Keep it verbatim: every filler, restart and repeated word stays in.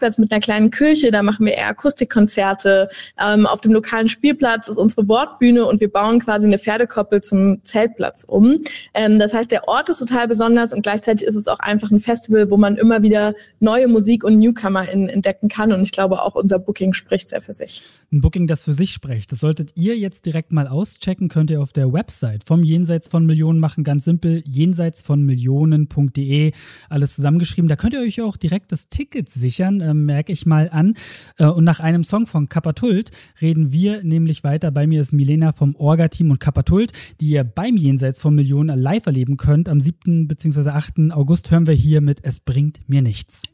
Parkplatz mit einer kleinen Kirche, da machen wir eher Akustikkonzerte. Ähm, auf dem lokalen Spielplatz ist unsere Wortbühne und wir bauen quasi eine Pferdekoppel zum Zeltplatz um. Ähm, das heißt, der Ort ist total besonders und gleichzeitig ist es auch einfach ein Festival, wo man immer wieder neue Musik und NewcomerInnen entdecken kann und ich glaube auch unser Booking spricht sehr für sich. Ein Booking, das für sich spricht. Das solltet ihr jetzt direkt mal auschecken, könnt ihr auf der Website vom Jenseits von Millionen machen. Ganz simpel, jenseits von millionen punkt de, alles zusammengeschrieben. Da könnt ihr euch auch direkt das Ticket sichern, äh, merke ich mal an. Äh, und nach einem Song von Kapatult reden wir nämlich weiter. Bei mir ist Milena vom Orga-Team und Kapatult, die ihr beim Jenseits von Millionen live erleben könnt. Am siebten bzw. achten August hören wir hier mit Es bringt mir nichts.